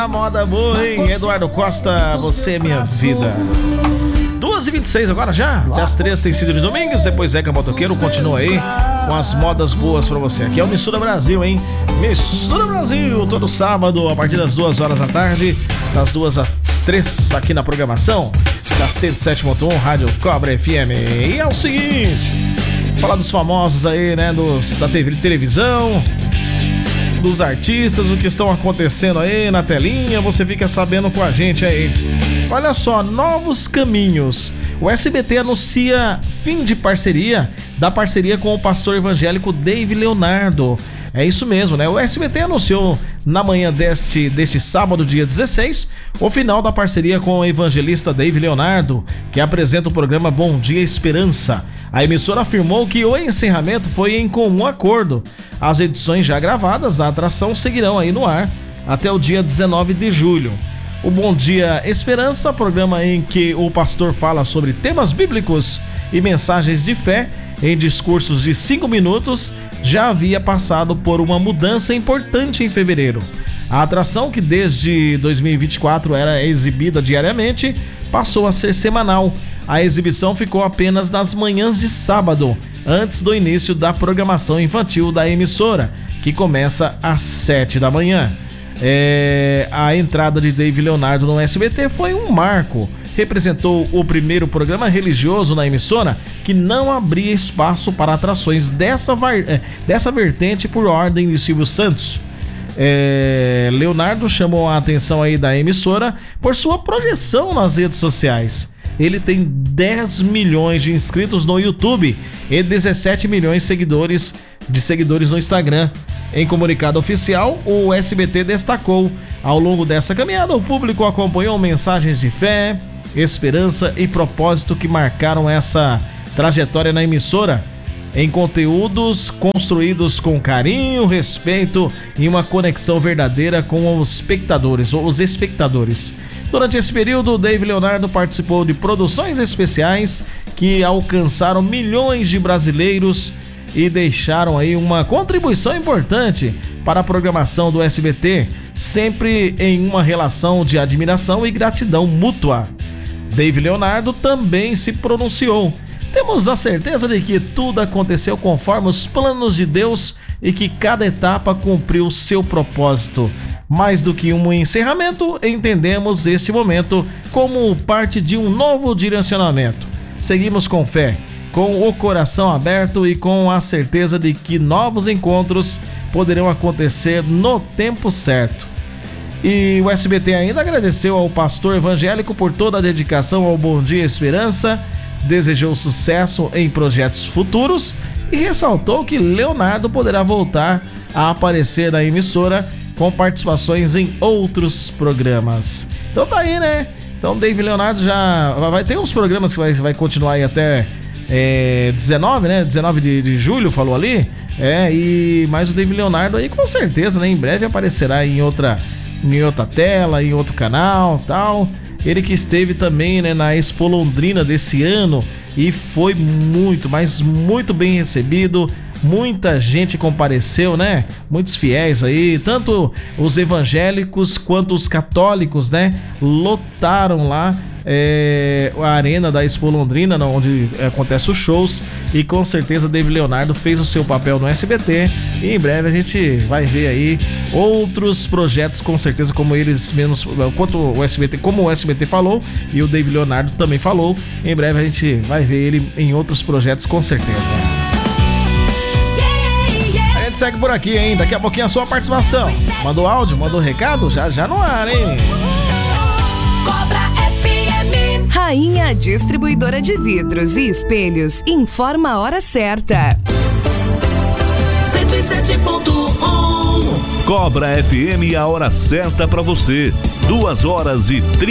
A moda boa, hein? Eduardo Costa, você é minha vida. 2h26 agora já. Até as 3 tem sido de domingos. Depois Zeca Motoqueiro continua aí com as modas boas pra você. Aqui é o Mistura Brasil, hein? Mistura Brasil, todo sábado a partir das 2 horas da tarde, das 2 às 3 aqui na programação da 107.1 Rádio Cobra FM. E é o seguinte, falar dos famosos aí, né? Da televisão, dos artistas, o que estão acontecendo aí na telinha, você fica sabendo com a gente aí. Olha só, novos caminhos. O SBT anuncia fim de da parceria com o pastor evangélico Dave Leonardo. É isso mesmo, né? O SBT anunciou na manhã deste sábado, dia 16, o final da parceria com o evangelista Dave Leonardo, que apresenta o programa Bom Dia Esperança. A emissora afirmou que o encerramento foi em comum acordo. As edições já gravadas da atração seguirão aí no ar até o dia 19 de julho. O Bom Dia Esperança, programa em que o pastor fala sobre temas bíblicos e mensagens de fé em discursos de 5 minutos, já havia passado por uma mudança importante em fevereiro. A atração, que desde 2024 era exibida diariamente, passou a ser semanal. A exibição ficou apenas nas manhãs de sábado, antes do início da programação infantil da emissora, que começa às 7 da manhã. A entrada de Dave Leonardo no SBT foi um marco. Representou o primeiro programa religioso na emissora que não abria espaço para atrações dessa vertente por ordem de Silvio Santos. Leonardo chamou a atenção aí da emissora por sua projeção nas redes sociais. Ele tem 10 milhões de inscritos no YouTube e 17 milhões de seguidores no Instagram. Em comunicado oficial, o SBT destacou: ao longo dessa caminhada, o público acompanhou mensagens de fé, esperança e propósito que marcaram essa trajetória na emissora, em conteúdos construídos com carinho, respeito e uma conexão verdadeira com os espectadores. Durante esse período, Dave Leonardo participou de produções especiais que alcançaram milhões de brasileiros e deixaram aí uma contribuição importante para a programação do SBT, sempre em uma relação de admiração e gratidão mútua. Dave Leonardo também se pronunciou: temos a certeza de que tudo aconteceu conforme os planos de Deus e que cada etapa cumpriu seu propósito. Mais do que um encerramento, entendemos este momento como parte de um novo direcionamento. Seguimos com fé, com o coração aberto e com a certeza de que novos encontros poderão acontecer no tempo certo. E o SBT ainda agradeceu ao pastor evangélico por toda a dedicação ao Bom Dia Esperança, desejou sucesso em projetos futuros e ressaltou que Leonardo poderá voltar a aparecer na emissora com participações em outros programas. Então tá aí, né? Então Dave Leonardo já vai ter uns programas que vai continuar aí até 19, né? 19 de julho, falou ali. Mas o Dave Leonardo aí com certeza, né? Em breve aparecerá em outra tela, em outro canal, tal. Ele que esteve também, né, na Expo Londrina desse ano e foi muito, mas muito bem recebido. Muita gente compareceu, né? Muitos fiéis aí, tanto os evangélicos quanto os católicos, né? Lotaram lá a arena da Expo Londrina, onde acontecem os shows, e com certeza Dave Leonardo fez o seu papel no SBT e em breve a gente vai ver aí outros projetos, com certeza, como eles mesmos, como o SBT falou e o Dave Leonardo também falou. Em breve a gente vai ver ele em outros projetos, com certeza. A gente segue por aqui, hein? Daqui a pouquinho a sua participação. Mandou áudio, mandou recado? Já no ar, hein? Rainha Distribuidora de Vidros e Espelhos informa a hora certa. 107.1 Cobra FM, a hora certa pra você. 2h30.